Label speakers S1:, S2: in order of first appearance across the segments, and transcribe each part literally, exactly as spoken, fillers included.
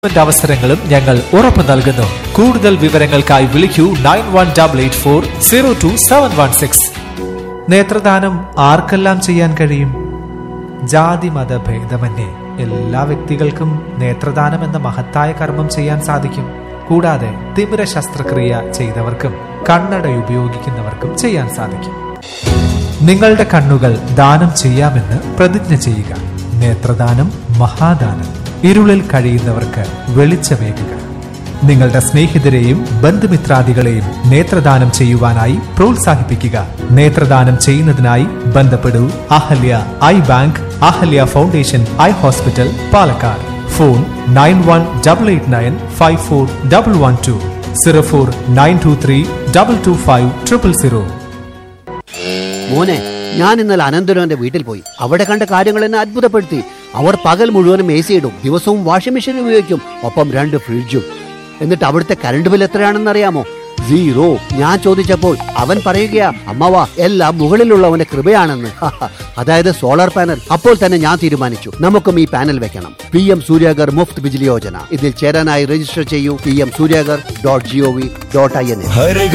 S1: അവസരങ്ങളും ഞങ്ങൾ ഉറപ്പു നൽകുന്നു. കൂടുതൽ വിവരങ്ങൾക്കായി വിളിക്കൂ nine one double eight four zero to seven one six. നേത്രദാനം ആർക്കെല്ലാം ചെയ്യാൻ കഴിയും? ജാതി മത ഭേദമന്യേ എല്ലാ വ്യക്തികൾക്കും നേത്രദാനം എന്ന മഹത്തായ കർമ്മം ചെയ്യാൻ സാധിക്കും. കൂടാതെ തിമിര ശസ്ത്രക്രിയ ചെയ്തവർക്കും കണ്ണട ഉപയോഗിക്കുന്നവർക്കും ചെയ്യാൻ സാധിക്കും. നിങ്ങളുടെ കണ്ണുകൾ ദാനം ചെയ്യാമെന്ന് പ്രതിജ്ഞ ചെയ്യുക. നേത്രദാനം മഹാദാനം. ഇരുളിൽ കഴിയുന്നവർക്ക് വെളിച്ചമേകുക. നിങ്ങളുടെ സ്നേഹിതരെയും ബന്ധുമിത്രാദികളെയും നേത്രദാനം ചെയ്യുവാനായി പ്രോത്സാഹിപ്പിക്കുക. നേത്രദാനം ചെയ്യുന്നതിനായി ബന്ധപ്പെടൂ Ahalya I bank, Ahalya foundation eye hospital, Palakkad. Phone nine one double eight nine five four double one two, zero four nine to three double two five triple zero.
S2: മോനെ, ഞാൻ ഇന്നലെ അനന്തരവന്റെ വീട്ടിൽ പോയി. അവിടെ കണ്ട കാര്യങ്ങൾ എന്നെ അത്ഭുതപ്പെടുത്തി. അവർ പകൽ മുഴുവനും എ സി ഇടും, ദിവസവും വാഷിംഗ് മെഷീൻ ഉപയോഗിക്കും, ഒപ്പം രണ്ട് ഫ്രിഡ്ജും. എന്നിട്ട് അവിടുത്തെ കറണ്ട് ബിൽ എത്രയാണെന്ന് അറിയാമോ? സീറോ. ഞാൻ ചോദിച്ചപ്പോൾ അവൻ പറയുകയാ, അമ്മവാ എല്ലാം മുകളിലുള്ളവന്റെ കൃപയാണെന്ന്. അതായത് സോളാർ പാനൽ. അപ്പോൾ തന്നെ ഞാൻ തീരുമാനിച്ചു, നമുക്കും ഈ പാനൽ വെക്കണം. P M Suryaghar Muft Bijli Yojana. ഇതിൽ ചേരാനായി രജിസ്റ്റർ ചെയ്യൂ P M Suryaghar dot G O V dot I N.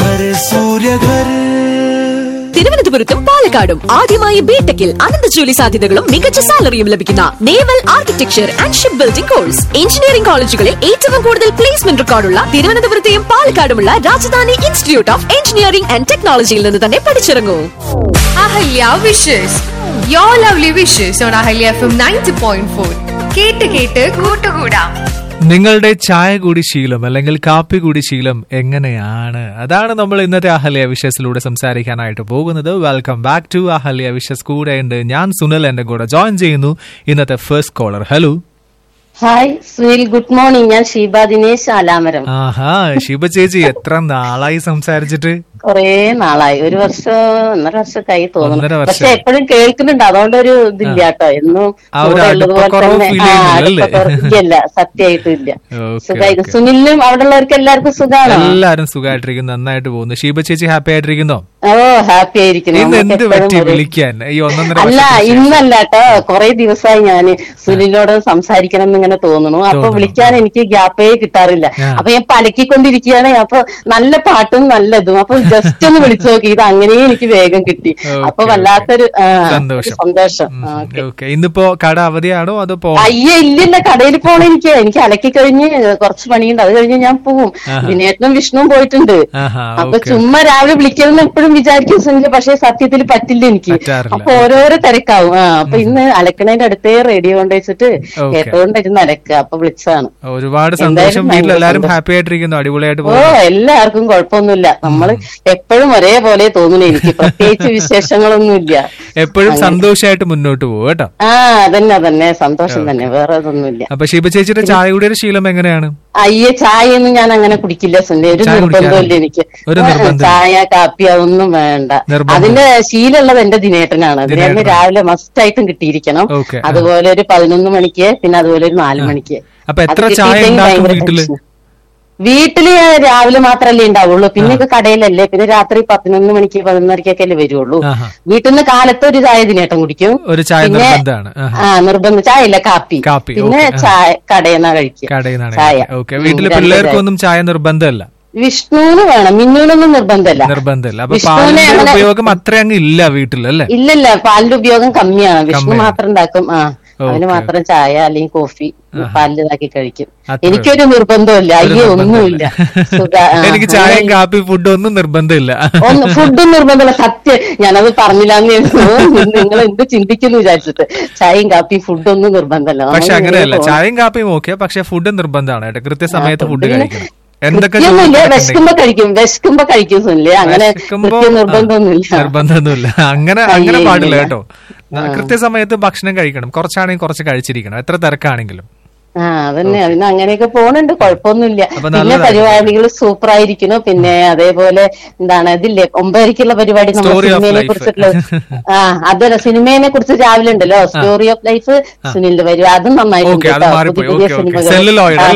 S3: തിരുവനന്തപുരത്തും പാലക്കാടും ആദ്യമായി ബിടെക്കിൽ അനന്ത ജോലി സാധ്യതകളും മികച്ച സാലറിയും ലഭിക്കുന്ന naval architecture and ship building course. Engineering കോളേജുകളിൽ ഏറ്റവും കൂടുതൽ placement റെക്കോർഡുള്ള തിരുവനന്തപുരത്തെയും പാലക്കാടുമുള്ള Rajdhani institute of engineering and ടെക്നോളജിയിൽ നിന്ന് തന്നെ പഠിച്ചിറങ്ങൂ.
S4: Ahalya wishes your lovely wishes on Ahalya F M ninety point four. കേട്ട് കേട്ട് കൂട്ടുകൂടാം.
S1: നിങ്ങളുടെ ചായ കൂടി ശീലം അല്ലെങ്കിൽ കാപ്പി കൂടി ശീലം എങ്ങനെയാണ്? അതാണ് നമ്മൾ ഇന്നത്തെ അഹല്യ വിഷസിലൂടെ സംസാരിക്കാനായിട്ട് പോകുന്നത്. Welcome back to Ahalya wishes. കൂടെ ഉണ്ട് ഞാൻ സുനിൽ, എന്റെ കൂടെ ജോയിൻ ചെയ്യുന്നു ഇന്നത്തെ first collar. Hello.
S5: Hi Sunil, good morning. ഞാൻ ഷീബ ദിനേശ് ആലാമരം.
S1: ആഹാ, ഷീബ ചേച്ചി എത്ര നാളായി സംസാരിച്ചിട്ട്?
S5: കൊറേ നാളായി, ഒരു വർഷം ഒന്നര വർഷം കൈ തോന്നുന്നു. പക്ഷെ എപ്പോഴും കേൾക്കുന്നുണ്ട്, അതുകൊണ്ട് ഒരു ഇതില്ല കേട്ടോ. എന്നും ഇല്ല, സത്യമായിട്ടും ഇല്ല. സുഖമായി. സുനിലിനും അവിടെ ഉള്ളവർക്ക് എല്ലാവർക്കും സുഖമാണ്?
S1: എല്ലാരും സുഖമായിട്ടിരിക്കുന്നു, നന്നായിട്ട് പോകുന്നു. ഷീബ ചേച്ചി ഹാപ്പി ആയിട്ടിരിക്കുന്നോ?
S5: ഓ, ഹാപ്പി ആയിരിക്കുന്നു. അല്ല, ഇന്നല്ല കേട്ടോ, കൊറേ ദിവസമായി ഞാന് സുനിലിനോട് സംസാരിക്കണം എന്നിങ്ങനെ തോന്നുന്നു. അപ്പൊ വിളിക്കാൻ എനിക്ക് ഗ്യാപ്പേ കിട്ടാറില്ല. അപ്പൊ ഞാൻ പലക്കിക്കൊണ്ടിരിക്കുകയാണ്. അപ്പൊ നല്ല പാട്ടും നല്ലതും. അപ്പൊ ജസ്റ്റ് ഒന്ന് വിളിച്ചു നോക്കി, ഇത് അങ്ങനെ എനിക്ക് വേഗം കിട്ടി. അപ്പൊ വല്ലാത്തൊരു സന്തോഷം.
S1: ഇന്നിപ്പോ കട അവധിയാണോ അതോ?
S5: അയ്യേ, ഇല്ലില്ല, കടയിൽ പോണ എനിക്ക് എനിക്ക് അലക്കി കഴിഞ്ഞ് കുറച്ച് പണിയുണ്ട്, അത് കഴിഞ്ഞ് ഞാൻ പോവും. വിനേട്ടനും വിഷ്ണുവും പോയിട്ടുണ്ട്. അപ്പൊ ചുമ്മാ രാവിലെ വിളിക്കണം എപ്പോഴും വിചാരിക്കും സുനിൽ, പക്ഷെ സത്യത്തിൽ പറ്റില്ല എനിക്ക്. അപ്പൊ ഓരോരോ തിരക്കാവും. ആ അപ്പൊ ഇന്ന് അലക്കണേന്റെ അടുത്തേ റേഡിയോ കൊണ്ട് വെച്ചിട്ട് കേട്ടോണ്ടിരുന്ന് അലക്കുക. അപ്പൊ വിളിച്ചതാണ്.
S1: ഒരുപാട് സന്തോഷം. വീട്ടിലെല്ലാരും ഹാപ്പി ആയിട്ടിരിക്കുന്നു, അടിപൊളിയായിട്ട്.
S5: ഓ, എല്ലാവർക്കും കുഴപ്പമൊന്നുമില്ല. നമ്മള് എപ്പോഴും ഒരേപോലെ തോന്നുന്നു എനിക്ക്, പ്രത്യേകിച്ച് വിശേഷങ്ങളൊന്നുമില്ല.
S1: എപ്പോഴും സന്തോഷമായിട്ട് മുന്നോട്ട് പോകും കേട്ടോ.
S5: ആ അതന്നെ അതന്നെ സന്തോഷം തന്നെ, വേറെ അതൊന്നുമില്ല.
S1: അപ്പൊ ശിവ ചേച്ചിയുടെ ചായയുടെ ഒരു ശീലം എങ്ങനെയാണ്?
S5: അയ്യേ, ചായയൊന്നും ഞാൻ അങ്ങനെ കുടിക്കില്ല സുനിൽ, ഒരു നിർബന്ധമില്ല എനിക്ക്. ചായ കാപ്പി അതൊന്നും വേണ്ട. അതിന്റെ ശീലമുള്ളത് എന്റെ ദിനേട്ടനാണ്. ദിനേട്ടന് രാവിലെ മസ്റ്റ് ആയിട്ടും കിട്ടിയിരിക്കണം. അതുപോലെ ഒരു പതിനൊന്ന് മണിക്ക്, പിന്നെ അതുപോലെ ഒരു നാലു മണിക്ക്. വീട്ടില് രാവിലെ മാത്രല്ലേ ഉണ്ടാവുള്ളൂ, പിന്നെ കടയിലല്ലേ, പിന്നെ രാത്രി പതിനൊന്ന് മണിക്ക് പതിനൊന്നരക്കൊക്കെ അല്ലേ വരുള്ളൂ. വീട്ടിൽ നിന്ന് കാലത്ത് ഒരു ചായ ദിനേട്ടം കുടിക്കും. പിന്നെ ആ നിർബന്ധം ചായ ഇല്ല, കാപ്പി. പിന്നെ ചായ കടയിൽ നിന്നാ കഴിക്കുക ചായ.
S1: വീട്ടില് പിള്ളേർക്കൊന്നും ചായ നിർബന്ധമല്ല.
S5: വിഷ്ണുവിന് വേണം, മിന്നുവിനൊന്നും നിർബന്ധമല്ല.
S1: നിർബന്ധമല്ല. ഉപയോഗം അത്ര അങ്ങ് ഇല്ല വീട്ടിലല്ലേ?
S5: ഇല്ലല്ല, പാലിന്റെ ഉപയോഗം കമ്മിയാണ്. വിഷ്ണു മാത്രം ഉണ്ടാക്കും. ആ അവന് മാത്രം ചായ അല്ലെങ്കിൽ കോഫി പാലിതാക്കി കഴിക്കും. എനിക്കൊരു നിർബന്ധമില്ല, അയ്യോ ഒന്നുമില്ല.
S1: എനിക്ക് ചായയും കാപ്പി ഫുഡും ഒന്നും നിർബന്ധമില്ല.
S5: ഒന്ന് ഫുഡും നിർബന്ധമില്ല, സത്യം. ഞാനത് പറഞ്ഞില്ലാന്ന് നിങ്ങൾ എന്ത് ചിന്തിക്കുന്നു വിചാരിച്ചിട്ട്. ചായയും കാപ്പിയും ഫുഡൊന്നും നിർബന്ധമല്ല.
S1: പക്ഷെ അങ്ങനെയല്ല, ചായയും കാപ്പിയും ഓക്കെ, പക്ഷെ ഫുഡ് നിർബന്ധമാണ് കേട്ടോ. കൃത്യസമയത്ത് ഫുഡ് കഴിക്കണം. എന്തൊക്കെ
S5: വിശക്കുമ്പോ കഴിക്കും, വിശക്കുമ്പോ കഴിക്കും സുനില്. അങ്ങനെ നിർബന്ധമൊന്നുമില്ല.
S1: നിർബന്ധമൊന്നുമില്ല, അങ്ങനെ അങ്ങനെ പാടില്ല കേട്ടോ. കൃത്യസമയത്ത് ഭക്ഷണം കഴിക്കണം. കുറച്ചാണെങ്കിൽ കുറച്ച് കഴിച്ചിരിക്കണം, എത്ര തിരക്കാണെങ്കിലും.
S5: ആ അതന്നെ, അതിന് അങ്ങനെയൊക്കെ പോണുണ്ട്, കുഴപ്പമൊന്നുമില്ല. പിന്നെ പരിപാടികൾ സൂപ്പർ ആയിരിക്കുന്നു. പിന്നെ അതേപോലെ എന്താണ് ഇതില്ലേ ഒമ്പതരക്കുള്ള പരിപാടി, നമ്മൾ സിനിമയെ കുറിച്ചിട്ടുള്ള ആ അതല്ല സിനിമയെ കുറിച്ച് രാവിലെ ഉണ്ടല്ലോ, സ്റ്റോറി ഓഫ് ലൈഫ് സുനിലിന്റെ പരിപാടി, അതും നന്നായിട്ടുണ്ട്. പുതിയ പുതിയ സിനിമകൾ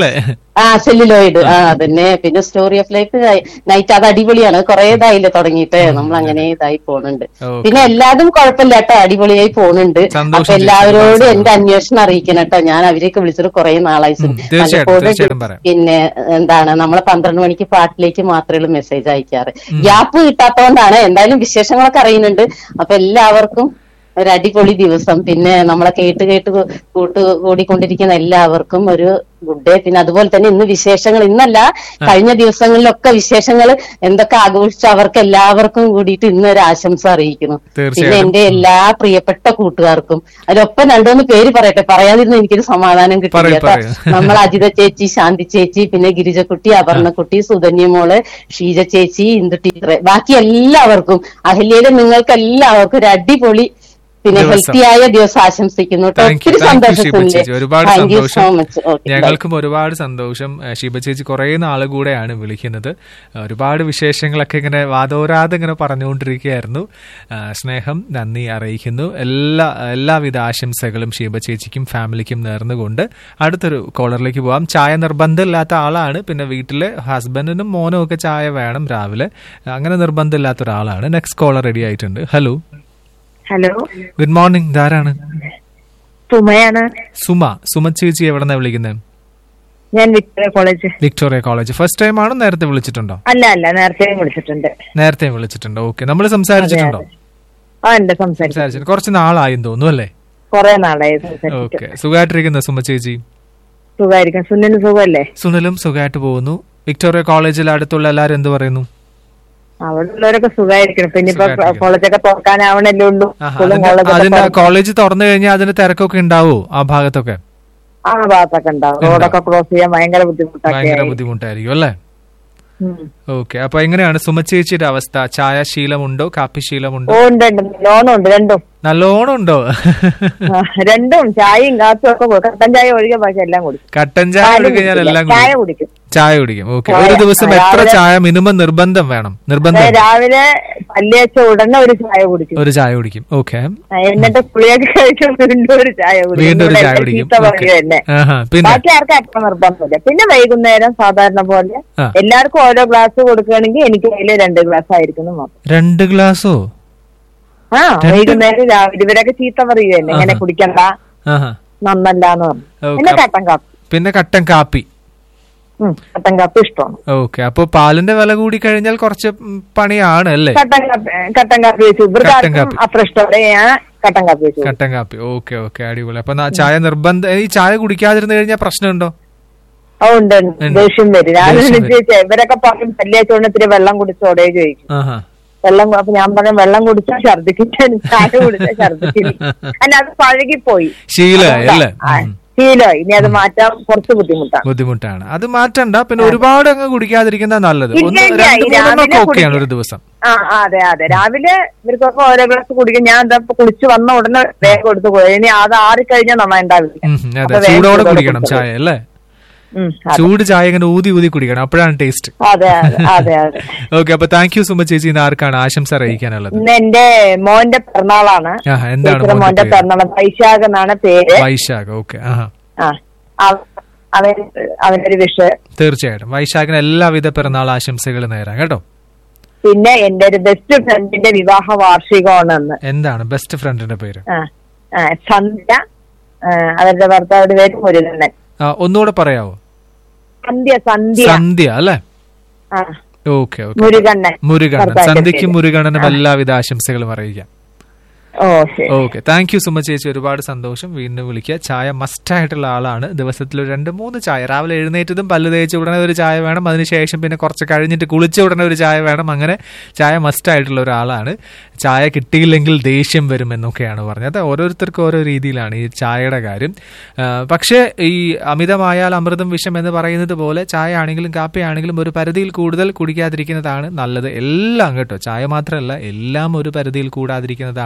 S5: ആ സെല്ലുലോയിഡ് ആ അതന്നെ. പിന്നെ സ്റ്റോറി ഓഫ് ലൈഫ് നൈറ്റ് അത് അടിപൊളിയാണ്. കുറെ ഇതായില്ലേ തുടങ്ങിയിട്ട്, നമ്മൾ അങ്ങനെ ഇതായി പോണുണ്ട്. പിന്നെ എല്ലാതും കുഴപ്പമില്ല കേട്ടോ, അടിപൊളിയായി പോണുണ്ട്. അപ്പൊ എല്ലാവരോടും എന്റെ അന്വേഷണം അറിയിക്കണം കേട്ടോ. ഞാൻ അവരെയൊക്കെ വിളിച്ചിട്ട് കുറെ നാളായി. പലപ്പോഴും പിന്നെ എന്താണ് നമ്മളെ പന്ത്രണ്ട് മണിക്ക് പാട്ടിലേക്ക് മാത്രമേ മെസ്സേജ് അയക്കാറ്. ഗ്യാപ്പ് കിട്ടാത്തതുകൊണ്ടാണ്. എന്തായാലും വിശേഷങ്ങളൊക്കെ അറിയുന്നുണ്ട്. അപ്പൊ എല്ലാവർക്കും ഒരു അടിപൊളി ദിവസം. പിന്നെ നമ്മളെ കേട്ട് കേട്ട് കൂട്ട് കൂടിക്കൊണ്ടിരിക്കുന്ന എല്ലാവർക്കും ഒരു ഗുഡ് ഡേ. പിന്നെ അതുപോലെ തന്നെ ഇന്ന് വിശേഷങ്ങൾ, ഇന്നല്ല കഴിഞ്ഞ ദിവസങ്ങളിലൊക്കെ വിശേഷങ്ങൾ എന്തൊക്കെ ആഘോഷിച്ച അവർക്ക് എല്ലാവർക്കും കൂടിയിട്ട് ഇന്നൊരു ആശംസ അറിയിക്കുന്നു. പിന്നെ എന്റെ എല്ലാ പ്രിയപ്പെട്ട കൂട്ടുകാർക്കും. അതിലൊപ്പം രണ്ടുമൂന്ന് പേര് പറയട്ടെ, പറയാതിരുന്ന എനിക്കൊരു സമാധാനം കിട്ടില്ല കേട്ടോ. നമ്മൾ അജിത ചേച്ചി, ശാന്തി ചേച്ചി, പിന്നെ ഗിരിജക്കുട്ടി, അപർണക്കുട്ടി, സുധന്യ മോള്, ഷീജ ചേച്ചി, ഇന്ദു ടീച്ചർ, ബാക്കി എല്ലാവർക്കും, അഹല്യയിലെ നിങ്ങൾക്ക് എല്ലാവർക്കും ഒരു അടിപൊളി പിന്നെ ഹെൽത്തിയായ ദിവസം ആശംസിക്കുന്നു. ഒത്തിരി സന്തോഷം.
S1: ഒരുപാട് സന്തോഷം. ഞങ്ങൾക്കും ഒരുപാട് സന്തോഷം. ഷീബ ചേച്ചി കുറെ നാള് കൂടെയാണ് വിളിക്കുന്നത്. ഒരുപാട് വിശേഷങ്ങളൊക്കെ ഇങ്ങനെ വാദോരാതെ ഇങ്ങനെ പറഞ്ഞുകൊണ്ടിരിക്കുകയായിരുന്നു. സ്നേഹം, നന്ദി അറിയിക്കുന്നു. എല്ലാ എല്ലാവിധ ആശംസകളും ഷീബ ചേച്ചിക്കും ഫാമിലിക്കും നേർന്നുകൊണ്ട് അടുത്തൊരു കോളറിലേക്ക് പോവാം. ചായ നിർബന്ധമില്ലാത്ത ആളാണ്. പിന്നെ വീട്ടില് ഹസ്ബൻഡിനും മോനും ഒക്കെ ചായ വേണം രാവിലെ. അങ്ങനെ നിർബന്ധമില്ലാത്ത ഒരാളാണ്. നെക്സ്റ്റ് കോളർ റെഡി ആയിട്ടുണ്ട്. Hello
S6: hello,
S1: good morning. ധാരാണ്?
S6: സുമയാണ്.
S1: Suma. Suma ചേച്ചി എവിടെന്നാ വിളിക്കുന്നത്?
S6: ഞാൻ Victoria college.
S1: Victoria college. First time ആണോ നേരത്തെ വിളിച്ചിട്ടുണ്ടോ?
S6: അല്ല അല്ല നേരത്തെ വിളിച്ചിട്ടുണ്ട്.
S1: നേരത്തെ വിളിച്ചിട്ടുണ്ട്. ഓക്കെ. നമ്മൾ സംസാരിച്ചിട്ടുണ്ടോ?
S6: ആ ഉണ്ട്, സംസാരിച്ചു.
S1: കുറച്ച് നാളായെന്ന് തോന്നുന്നു അല്ലേ?
S6: കുറെ നാളായി.
S1: ഓക്കെ. സുഖമായിട്ടിരിക്കുന്ന സുമ ചേച്ചി?
S6: സുഖമായിരിക്കും. സുനിലും സുഖമല്ലേ?
S1: സുനിലും സുഖമായിട്ട് പോകുന്നു. വിക്ടോറിയ കോളേജിൽ അടുത്തുള്ള എല്ലാരും എന്ത് പറയുന്നു?
S6: അവിടെ ഉള്ളവരൊക്കെ സുഖമായിരിക്കണം. പിന്നെ ഇപ്പൊ കോളേജൊക്കെ തുറക്കാനാവണല്ലേ ഉള്ളൂ.
S1: അതിന്റെ കോളേജ് തുറന്നു കഴിഞ്ഞാൽ അതിന്റെ തിരക്കൊക്കെ ഉണ്ടാവോ ആ ഭാഗത്തൊക്കെ?
S6: ആ ഭാഗത്തൊക്കെ ഉണ്ടാവും. റോഡൊക്കെ ക്രോസ് ചെയ്യാൻ ഭയങ്കര
S1: ഭയങ്കര ബുദ്ധിമുട്ടായിരിക്കും അല്ലേ? ഓക്കെ. അപ്പൊ എങ്ങനെയാണ് സുമ ചേച്ചിയുടെ അവസ്ഥ? ചായ ശീലമുണ്ടോ, കാപ്പി ശീലമുണ്ടോ?
S6: ഉണ്ട്, നല്ലോണം ഉണ്ട്. രണ്ടും
S1: നല്ലോണം ഉണ്ടോ?
S6: രണ്ടും ചായയും കാപ്പിയും ഒക്കെ. കട്ടൻ ചായ ഒഴികെ ബാക്കി എല്ലാം കുടിക്കും.
S1: കട്ടൻ ചായ ഒഴികെ ഞാൻ എല്ലാം
S6: ചായ കുടിക്കും.
S1: ചായ കുടിക്കും. ഓക്കെ. ഒരു ദിവസം എത്ര ചായ മിനിമം നിർബന്ധം വേണം? നിർബന്ധം
S6: രാവിലെ പല്ലേച്ച ഉടനെ ഒരു ചായ കുടിക്കും.
S1: ഒരു ചായ കുടിക്കും. ഓക്കെ.
S6: എന്നിട്ട് പുളിയൊക്കെ കഴിക്കും. വീണ്ടും ഒരു ചായ കുടിക്കും.
S1: വീണ്ടും ഒരു ചായ കുടിക്കും.
S6: ബാക്കി ആർക്കും അത്ര നിർബന്ധമില്ല. പിന്നെ വൈകുന്നേരം സാധാരണ പോലെ എല്ലാവർക്കും ഓരോ ഗ്ലാസ് കൊടുക്കുകയാണെങ്കിൽ എനിക്ക് അതിൽ രണ്ട് ഗ്ലാസ് ആയിരിക്കുന്നു.
S1: രണ്ട് ഗ്ലാസോ?
S6: ആ, വൈകുന്നേരം രാവിലെ ഇവരൊക്കെ ചീത്ത പറയുകയല്ലേ, ഇങ്ങനെ കുടിക്കണ്ട, നന്നല്ലാന്ന് പറഞ്ഞു. പിന്നെ കട്ടൻ കാപ്പി. പിന്നെ കട്ടൻ കാപ്പി കട്ടൻ കാപ്പി ഇഷ്ടമാണ്. ഓക്കെ. അപ്പൊ പാലിന്റെ വില കൂടി കഴിഞ്ഞാൽ കുറച്ച് പണിയാണ് അല്ലേ? കട്ടൻ കാപ്പി കട്ടൻ കാപ്പി വെച്ചു. ഇവർക്ക് അത്ര ഇഷ്ടമല്ല, ഞാൻ കട്ടൻ കാപ്പി വെച്ചു. കട്ടൻ കാപ്പി. ഓക്കെ ഓക്കെ, അടിപൊളി. അപ്പൊ ചായ നിർബന്ധം. ഈ ചായ കുടിക്കാതിരുന്നു കഴിഞ്ഞാൽ പ്രശ്നമുണ്ടോ? ഓ ഉണ്ട്, ദേഷ്യം വരും. രാവിലെ ഇവരൊക്കെ പറയും പല്ലിയാച്ചോണ്ട് ഇത്തിരി വെള്ളം കുടിച്ചോടെ ചോദിക്കും. വെള്ളം. അപ്പൊ ഞാൻ പറഞ്ഞു വെള്ളം കുടിച്ചാൽ ഛർദിക്കാൻ, ചായ കുടിച്ചാൽ ഛർദിക്കില്ല. അല്ല, അത് പഴകിപ്പോയി, ശീലമായി. ശീലമായി. ഇനി അത് മാറ്റാൻ കുറച്ച് ബുദ്ധിമുട്ടാണ്. ബുദ്ധിമുട്ടാണ്. അത് മാറ്റണ്ട. പിന്നെ ഒരുപാട് അങ്ങ് കുടിക്കാതിരിക്കുന്ന നല്ലത്. ഒരു ദിവസം. ആ അതെ അതെ. രാവിലെ ഇവർക്കൊക്കെ ഓരോ ഗ്ലാസ് കുടിക്കും. ഞാൻ എന്താ കുളിച്ച് വന്ന ഉടനെ വേഗം എടുത്ത് പോയി. ഇനി അത് ആറിക്കഴിഞ്ഞാൽ നന്നായിണ്ടാവില്ല. ചൂടോടെ കുടിക്കണം ചായ അല്ലേ? ചൂട് ചായ ഇങ്ങനെ ഊതി ഊതി കുടിക്കണം, അപ്പോഴാണ് ടേസ്റ്റ്. ഓക്കെ. അപ്പൊ താങ്ക് യു സോ മച്ച് ചേച്ചി. ഇന്ന് ആർക്കാണ് ആശംസ അറിയിക്കാനുള്ളത്? ഇന്ന് എന്റെ മോന്റെ പിറന്നാളാണ്. എന്താണ് മോന്റെ പിറന്നാൾ? വൈശാഖ് എന്നാണ് പേര്. വൈശാഖ്. ഓക്കെ. അവനൊരു വിഷയം. തീർച്ചയായിട്ടും വൈശാഖിന് എല്ലാവിധ പിറന്നാൾ ആശംസകളും നേരാം കേട്ടോ. പിന്നെ എന്റെ ഒരു ബെസ്റ്റ് ഫ്രണ്ടിന്റെ വിവാഹ വാർഷികമാണ്. എന്താണ് ബെസ്റ്റ് ഫ്രണ്ടിന്റെ പേര്? സന്ധ്യ. അവരുടെ ഭർത്താവിന്റെ പേര് മുരുകണ്ണൻ. ഒന്നുകൂടെ പറയാവോ? സന്ധ്യ. സന്ധ്യ സന്ധ്യ അല്ലേ? Okay okay. മുരുകണ്ണൻ. മുരുകണ്ണൻ. സന്ധ്യക്കും മുരുകണ്ണനും എല്ലാവിധ ആശംസകളും അറിയിക്കാം. Okay. Thank you so much ചേച്ചി. ഒരുപാട് സന്തോഷം. വീണ്ടും വിളിക്കുക. ചായ മസ്റ്റ് ആയിട്ടുള്ള ആളാണ്. ദിവസത്തിൽ ഒരു രണ്ട് മൂന്ന് ചായ. രാവിലെ എഴുന്നേറ്റതും പല്ല് തേച്ച് ഉടനെ ഒരു ചായ വേണം. അതിനുശേഷം പിന്നെ കുറച്ച് കഴിഞ്ഞിട്ട് കുളിച്ച ഉടനെ ഒരു ചായ വേണം. അങ്ങനെ ചായ മസ്റ്റ് ആയിട്ടുള്ള ഒരാളാണ്. ചായ കിട്ടിയില്ലെങ്കിൽ ദേഷ്യം വരും എന്നൊക്കെയാണ് പറഞ്ഞത്. ഓരോരുത്തർക്കും ഓരോ രീതിയിലാണ് ഈ ചായയുടെ കാര്യം. പക്ഷേ ഈ അമിതമായാൽ അമൃതം വിഷം എന്ന് പറയുന്നത് പോലെ ചായ ആണെങ്കിലും കാപ്പി ആണെങ്കിലും ഒരു പരിധിയിൽ കൂടുതൽ കുടിക്കാതിരിക്കുന്നതാണ് നല്ലത്. എല്ലാം കേട്ടോ, ചായ മാത്രമല്ല, എല്ലാം ഒരു പരിധിയിൽ കൂടാതിരിക്കുന്നതാണ് നല്ലത്.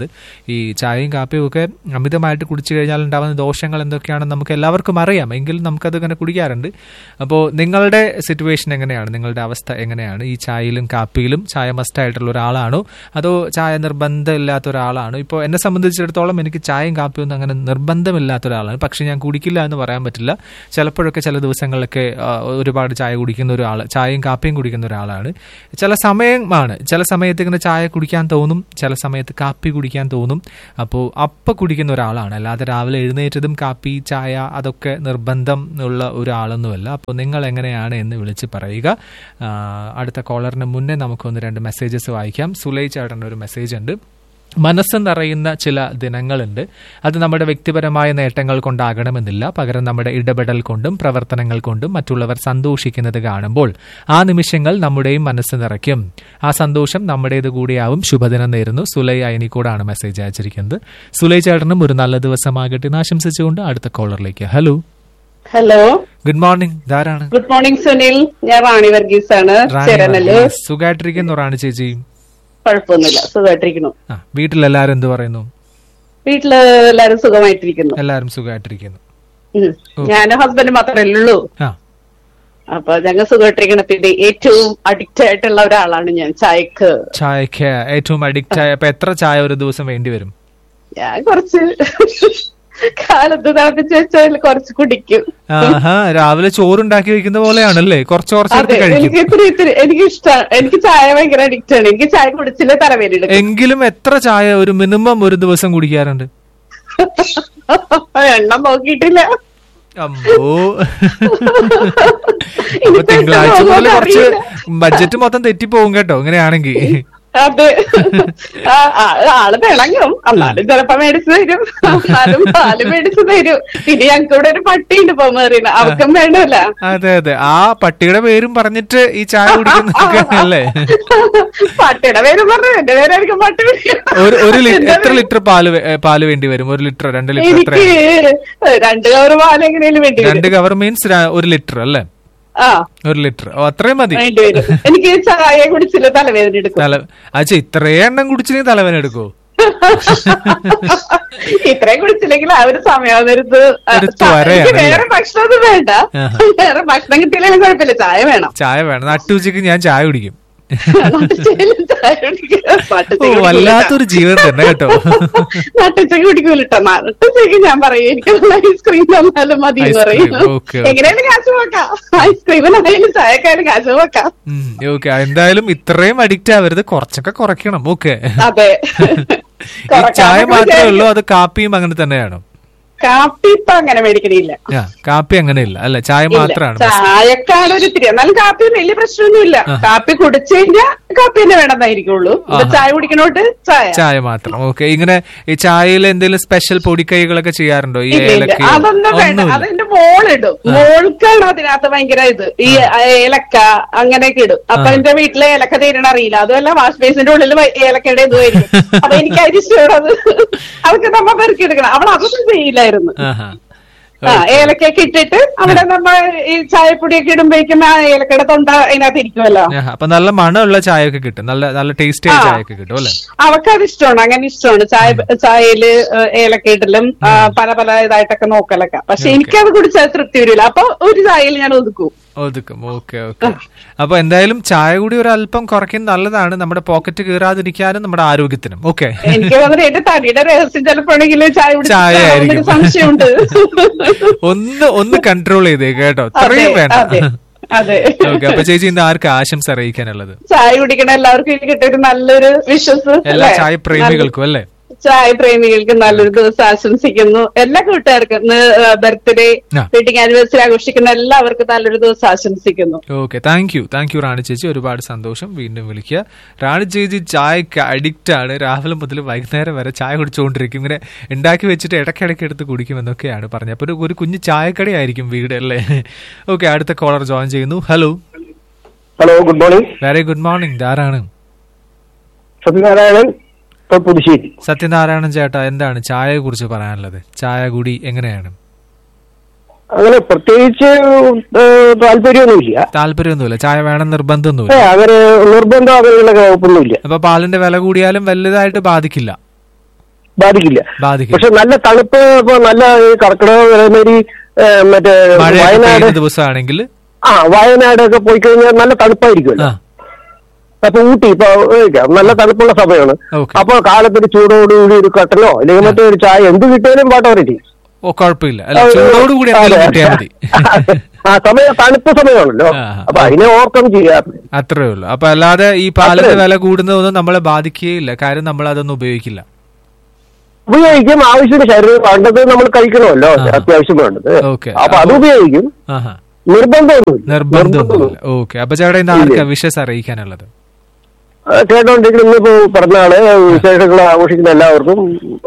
S1: പറയുന്നത്. ഈ ചായയും കാപ്പിയും ഒക്കെ അമിതമായിട്ട് കുടിച്ചു കഴിഞ്ഞാൽ ഉണ്ടാകുന്ന ദോഷങ്ങൾ എന്തൊക്കെയാണെന്ന് നമുക്ക് എല്ലാവർക്കും അറിയാം, എങ്കിലും നമുക്കത് ഇങ്ങനെ കുടിക്കാറുണ്ട്. അപ്പോൾ നിങ്ങളുടെ സിറ്റുവേഷൻ എങ്ങനെയാണ്, നിങ്ങളുടെ അവസ്ഥ എങ്ങനെയാണ്? ഈ ചായയിലും കാപ്പിയിലും ചായ മസ്റ്റ് ആയിട്ടുള്ള ഒരാളാണോ, അതോ ചായ നിർബന്ധമില്ലാത്ത ഒരാളാണോ? ഇപ്പോൾ എന്നെ സംബന്ധിച്ചിടത്തോളം എനിക്ക് ചായയും കാപ്പിയും ഒന്നും അങ്ങനെ നിർബന്ധമില്ലാത്ത ഒരാളാണ്. പക്ഷെ ഞാൻ കുടിക്കില്ല എന്ന് പറയാൻ പറ്റില്ല. ചിലപ്പോഴൊക്കെ ചില ദിവസങ്ങളിലൊക്കെ ഒരുപാട് ചായ കുടിക്കുന്ന ഒരാൾ, ചായയും കാപ്പിയും കുടിക്കുന്ന ഒരാളാണ്. ചില സമയമാണ്, ചില സമയത്ത് ഇങ്ങനെ ചായ കുടിക്കാൻ തോന്നും, ചില സമയത്ത് കാപ്പി കുടിക്കാൻ തോന്നും. അപ്പോൾ അപ്പം കുടിക്കുന്ന ഒരാളാണ്, അല്ലാതെ രാവിലെ എഴുന്നേറ്റതും കാപ്പി ചായ അതൊക്കെ നിർബന്ധം ഉള്ള ഒരാളൊന്നുമല്ല. അപ്പോൾ നിങ്ങൾ എങ്ങനെയാണ് എന്ന് വിളിച്ച് പറയുക. അടുത്ത കോളറിന് മുന്നേ നമുക്കൊന്ന് രണ്ട് മെസ്സേജസ് വായിക്കാം. സുലൈ ചേട്ടൻ്റെ ഒരു മെസ്സേജ് ഉണ്ട്. മനസ്സ് നിറയുന്ന ചില ദിനങ്ങളുണ്ട്. അത് നമ്മുടെ വ്യക്തിപരമായ നേട്ടങ്ങൾ കൊണ്ടാകണമെന്നില്ല, പകരം നമ്മുടെ ഇടപെടൽ കൊണ്ടും പ്രവർത്തനങ്ങൾ കൊണ്ടും മറ്റുള്ളവർ സന്തോഷിക്കുന്നത് കാണുമ്പോൾ ആ നിമിഷങ്ങൾ നമ്മുടെയും മനസ്സ് നിറയ്ക്കും. ആ സന്തോഷം നമ്മുടേത് കൂടിയാവും. ശുഭദിനം നേരുന്നു. സുലൈ അയനിക്കോടാണ് മെസ്സേജ് അയച്ചിരിക്കുന്നത്. സുലൈ ചേട്ടനും ഒരു നല്ല ദിവസമാകട്ടെ എന്ന് ആശംസിച്ചുകൊണ്ട് അടുത്ത കോളറിലേക്ക്. Hello
S7: hello,
S1: good morning. ധാരാണ്.
S7: Good morning Sunil, ഞാൻ റാണി വർഗീസ് ആണ്.
S1: സുഖായിട്ടിരിക്കുന്നു റാണി ചേച്ചി?
S7: കുഴപ്പമൊന്നുമില്ല, സുഖമായിട്ടിരിക്കുന്നു.
S1: വീട്ടിലെല്ലാരും എന്ത് പറയുന്നു?
S7: വീട്ടില് എല്ലാരും സുഖമായിട്ടിരിക്കുന്നു.
S1: എല്ലാരും സുഖമായിട്ടിരിക്കുന്നു.
S7: ഞാനും ഹസ്ബൻഡ് മാത്രമേ ഉള്ളൂ. അപ്പൊ ഞങ്ങൾ സുഖമായിട്ടിരിക്കണം. പിന്നെ ഏറ്റവും അഡിക്റ്റ് ആയിട്ടുള്ള ഒരാളാണ് ഞാൻ ചായക്ക്.
S1: ചായക്ക് ഏറ്റവും അഡിക്റ്റ് ആയ അപ്പൊ എത്ര ചായ ഒരു ദിവസം വേണ്ടി വരും?
S7: ഞാൻ കുറച്ച് കാലത്ത് തിളപ്പിച്ച് വെച്ചാൽ കുറച്ച് കുടിക്കും.
S1: രാവിലെ ചോറുണ്ടാക്കി വെക്കുന്ന പോലെയാണല്ലേ? കുറച്ച് കുറച്ച്
S7: എനിക്ക് ഇത്തിരി ഇത്തിരി എനിക്ക് ഇഷ്ടമാണ്. എനിക്ക് ചായ ഭയങ്കര അഡിക്റ്റ് ആണ്. എനിക്ക് ചായ കുടിച്ചില്ലേ തലവേദന.
S1: എങ്കിലും എത്ര ചായ ഒരു മിനിമം ഒരു ദിവസം കുടിക്കാറുണ്ട്?
S7: എണ്ണം നോക്കിയിട്ടില്ല.
S1: അമ്പോ, തിങ്കളാഴ്ച പോലെ കുറച്ച് ബഡ്ജറ്റ് മൊത്തം തെറ്റിപ്പോവും കേട്ടോ ഇങ്ങനെയാണെങ്കിൽ.
S7: അതെ, ആള് തിളങ്ങും, എന്നാലും ചിലപ്പോ മേടിച്ചു തരും. എന്നാലും പാല് മേടിച്ചു തരും. പിന്നെ ഞങ്ങൾക്ക് ഇവിടെ ഒരു പട്ടിയുണ്ട് പോമേറിന, അവർക്കും വേണ്ടല്ല.
S1: അതെ അതെ, ആ പട്ടിയുടെ പേരും പറഞ്ഞിട്ട് ഈ ചായ കുടിക്കുന്നല്ലേ?
S7: പട്ടിയുടെ പേരും പറഞ്ഞു എന്റെ പേരായിരിക്കും പട്ടി കുടിക്കണം.
S1: എത്ര ലിറ്റർ പാല് പാല് വേണ്ടി വരും? ഒരു ലിറ്റർ രണ്ട് ലിറ്റർ?
S7: എനിക്ക് രണ്ട് കവർ പാല് എങ്ങനെയും വേണ്ടി.
S1: രണ്ട് കവർ മീൻസ് ഒരു ലിറ്റർ അല്ലേ? ഒരു ലിറ്റർ അത്രയും മതി.
S7: എനിക്ക് ചായ കുടിച്ചില്ല തലവേദന എടുക്കും.
S1: അച്ഛാ, ഇത്രയും എണ്ണം കുടിച്ചില്ലെങ്കിൽ തലവേദന എടുക്കോ?
S7: ഇത്രയും കുടിച്ചില്ലെങ്കിൽ ആ ഒരു സമയം വേറെ ഭക്ഷണമൊന്നും വേണ്ട. വേറെ ഭക്ഷണം കിട്ടിയില്ലെങ്കിലും കുഴപ്പമില്ല, ചായ വേണം.
S1: ചായ വേണം. നട്ടുച്ചയ്ക്ക് ഞാൻ ചായ കുടിക്കും. വല്ലാത്തൊരു ജീവിതം തന്നെ കേട്ടോ.
S7: നട്ടുച്ചയ്ക്ക് കുടിക്കൂലട്ടോ. നട്ടുച്ചയ്ക്ക് ഞാൻ പറയും എനിക്ക് ഐസ്ക്രീം തന്നാലും മതി എന്ന് പറയും. എങ്ങനെയാലും കാശ് വെക്കാം, ഐസ്ക്രീമിനായാലും ചായക്കായാലും കാശ് വെക്കാം.
S1: ഓക്കെ, എന്തായാലും ഇത്രയും അഡിക്റ്റ് ആവരുത്, കുറച്ചൊക്കെ കുറയ്ക്കണം. ഓക്കെ,
S7: അതെ.
S1: ചായ മാത്രമേ ഉള്ളൂ, അത് കാപ്പിയും അങ്ങനെ തന്നെയാണോ?
S7: കാപ്പി ഇപ്പൊ അങ്ങനെ മേടിക്കണില്ല.
S1: കാപ്പി അങ്ങനെ ഇല്ല അല്ല, ചായ മാത്രമാണ്.
S7: ചായക്കാണ് ഒരു ഇത്തിരി, എന്നാലും കാപ്പി വലിയ പ്രശ്നമൊന്നുമില്ല. കാപ്പി കുടിച്ചു കഴിഞ്ഞാൽ കാപ്പി തന്നെ വേണമെന്നായിരിക്കുള്ളൂ. ചായ കുടിക്കണോട്ട് ചായ ചായ
S1: മാത്രം. ഓക്കെ, ഇങ്ങനെ ഈ ചായയിൽ എന്തെങ്കിലും സ്പെഷ്യൽ പൊടിക്കൈകളൊക്കെ ചെയ്യാറുണ്ടോ? ഈ
S7: അതൊന്നും വേണ്ട, അതെന്റെ മോളിടും. മോൾക്കാണ് അതിനകത്ത് ഭയങ്കര ഇത്, ഈ ഏലക്ക അങ്ങനെയൊക്കെ ഇടും. അപ്പൊ എന്റെ വീട്ടിലെ ഏലക്ക തീരണ അറിയില്ല, അതുമല്ല വാഷ് ബേസിന്റെ ഉള്ളിൽ ഏലക്കയുടെ ഇതുമായിരിക്കും. അപ്പൊ എനിക്ക് അതിഷ്ടമാണ്. അതൊക്കെ നമ്മ പെറുക്കി എടുക്കണം. അവൾ അതൊന്നും ചെയ്യില്ല. ആ ഏലക്കൊക്കെ ഇട്ടിട്ട് അവിടെ നമ്മ ഈ ചായപ്പൊടിയൊക്കെ ഇടുമ്പോഴേക്കും ആ ഏലക്കയുടെ തൊണ്ട അതിനകത്ത് ഇരിക്കുമല്ലോ.
S1: അപ്പൊ നല്ല മണമുള്ള ചായയൊക്കെ കിട്ടും, നല്ല നല്ല ടേസ്റ്റി ചായയൊക്കെ കിട്ടും അല്ലെ?
S7: അവർക്ക് അത് ഇഷ്ടമാണ്, അങ്ങനെ ഇഷ്ടമാണ്. ചായ ചായയില് ഏലക്ക ഇടലും പല പല ഇതായിട്ടൊക്കെ നോക്കലൊക്കെ. പക്ഷെ എനിക്കത് കുടിച്ചാൽ തൃപ്തി വരില്ല. അപ്പൊ ഒരു ചായയിൽ ഞാൻ ഒതുക്കും
S1: ഒതുക്കും ഓക്കെ ഓക്കെ. അപ്പൊ എന്തായാലും ചായ കൂടി ഒരു അല്പം കുറയ്ക്കുന്നത് നല്ലതാണ്, നമ്മുടെ പോക്കറ്റ് കീറാതിരിക്കാനും നമ്മുടെ ആരോഗ്യത്തിനും. ഓക്കെ,
S7: എനിക്ക് എന്റെ തടിയുടെ രഹസ്യം ചിലപ്പോഴെങ്കിലും ചായ ആയിരിക്കും, സംശയമുണ്ട്.
S1: ഒന്ന് ഒന്ന് കൺട്രോൾ ചെയ്തേ കേട്ടോ, അത്രയും വേണ്ട.
S7: അതെ,
S1: ഓക്കെ. അപ്പൊ ചേച്ചി ഇന്ന് ആർക്ക് ആശംസ അറിയിക്കാനുള്ളത്?
S7: ചായ കുടിക്കണ എല്ലാവർക്കും കിട്ടിയൊരു നല്ലൊരു വിശ്വസ്,
S1: എല്ലാ ചായ പ്രേമികൾക്കും അല്ലേ?
S7: ചായ പ്രേമികൾക്ക് നല്ലൊരു ദിവസം ആശംസിക്കുന്നു. എല്ലാ കൂട്ടുകാർക്കും ബർത്ത്ഡേ, വെഡിങ് ആനിവേഴ്സറി ആഘോഷിക്കുന്ന എല്ലാവർക്കും നല്ലൊരു ദിവസം ആശംസിക്കുന്നു.
S1: Okay, thank you thank you റാണി ചേച്ചി, ഒരുപാട് സന്തോഷം. വീണ്ടും വിളിക്കുക. റാണി ചേച്ചി ചായക്ക് അഡിക്റ്റ് ആണ്, രാവിലെ മുതൽ വൈകുന്നേരം വരെ ചായ കുടിച്ചുകൊണ്ടിരിക്കും. ഇങ്ങനെ ഉണ്ടാക്കി വെച്ചിട്ട് ഇടയ്ക്കിടയ്ക്ക് എടുത്ത് കുടിക്കുമെന്നൊക്കെയാണ് പറഞ്ഞത്. അപ്പൊ ഒരു കുഞ്ഞു ചായക്കട ആയിരിക്കും വീട് അല്ലേ? ഓക്കെ, അടുത്ത കോളർ ജോയിൻ ചെയ്യുന്നു. Hello
S8: hello good morning.
S1: Very good morning. ധാരാണ്
S8: Sathyanarayanan, Puthussery.
S1: Sathyanarayanan ചേട്ടാ, എന്താണ് ചായയെ കുറിച്ച് പറയാനുള്ളത്? ചായ കൂടി എങ്ങനെയാണ്?
S8: അങ്ങനെ പ്രത്യേകിച്ച് താല്പര്യമൊന്നുമില്ല.
S1: താല്പര്യമൊന്നുമില്ല, ചായ വേണം നിർബന്ധമൊന്നുമില്ല.
S8: അങ്ങനെ നിർബന്ധം അങ്ങനെയുള്ള കുഴപ്പമൊന്നുമില്ല.
S1: അപ്പൊ പാലിന്റെ വില കൂടിയാലും വലുതായിട്ട് ബാധിക്കില്ല.
S8: ബാധിക്കില്ല. പക്ഷെ നല്ല തണുപ്പ് ഇപ്പൊ നല്ല കർക്കിടക അതേമാതിരി മറ്റേ വയനാട്
S1: ദിവസമാണെങ്കിൽ
S8: ആ വയനാട് ഒക്കെ പോയി കഴിഞ്ഞാൽ നല്ല തണുപ്പായിരിക്കുമല്ലോ. അപ്പൊ ഊട്ടി ഇപ്പൊ നല്ല തണുപ്പുള്ള സമയമാണ്. അപ്പൊ കാലത്തൊരു ചൂടോടുകൂടി ഒരു കട്ടനോ അല്ലെങ്കിൽ മറ്റേ ഒരു ചായ എന്ത് കിട്ടിയാലും പാട്ട് വരട്ടി.
S1: ഓ കുഴപ്പമില്ല, ചൂടോടുകൂടി
S8: ആ സമയം തണുപ്പ് സമയമാണല്ലോ, അപ്പൊ അതിനെ ഓർക്കം ചെയ്യാറില്ല.
S1: അത്രേ ഉള്ളൂ. അപ്പൊ അല്ലാതെ ഈ പാലിന്റെ വില കൂടുന്നതൊന്നും നമ്മളെ ബാധിക്കുകയില്ല, കാര്യം നമ്മൾ അതൊന്നും ഉപയോഗിക്കില്ല.
S8: ഉപയോഗിക്കും, ആവശ്യത്തിന് ശരീരം വേണ്ടത് നമ്മൾ കഴിക്കണമല്ലോ, അത്യാവശ്യം വേണ്ടത്. അപ്പൊ അത് ഉപയോഗിക്കും, നിർബന്ധമൊന്നുമില്ല.
S1: നിർബന്ധമൊന്നുമില്ല. ഓക്കെ. അപ്പൊ ചേട്ടാ ഇന്ന് ആർക്കാ വിഷസ് അറിയിക്കാനുള്ളത്?
S8: കേട്ടോണ്ടിരിക്കുന്ന ഇന്നിപ്പോ പിറന്നാള് വിശേഷങ്ങൾ ആഘോഷിക്കുന്ന എല്ലാവർക്കും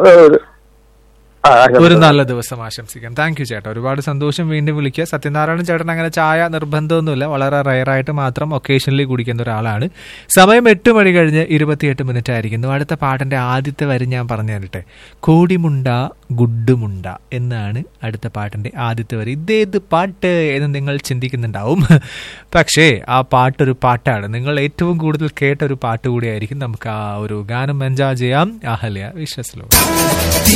S1: ഒരു നല്ല ദിവസം ആശംസിക്കാം. താങ്ക് യു ചേട്ടാ, ഒരുപാട് സന്തോഷം. വീണ്ടും വിളിക്കുക. സത്യനാരായണൻ ചേട്ടൻ അങ്ങനെ ചായ നിർബന്ധമൊന്നുമില്ല, വളരെ റയറായിട്ട് മാത്രം ഒക്കേഷനിൽ കുടിക്കുന്ന ഒരാളാണ്. സമയം എട്ട് മണി കഴിഞ്ഞ് ഇരുപത്തിയെട്ട് മിനിറ്റ് ആയിരിക്കുന്നു. അടുത്ത പാട്ടിന്റെ ആദ്യത്തെ വരി ഞാൻ പറഞ്ഞു തരട്ടെ. കോടിമുണ്ട ഗുഡുമുണ്ട എന്നാണ് അടുത്ത പാട്ടിന്റെ ആദ്യത്തെ വരി. ഇതേത് പാട്ട് എന്ന് നിങ്ങൾ ചിന്തിക്കുന്നുണ്ടാവും. പക്ഷേ ആ പാട്ടൊരു പാട്ടാണ്, നിങ്ങൾ ഏറ്റവും കൂടുതൽ കേട്ട ഒരു പാട്ട് കൂടിയായിരിക്കും. നമുക്ക് ആ ഒരു ഗാനം എൻജോയ് ചെയ്യാം. അഹല്യ വിശ്വസിലോ.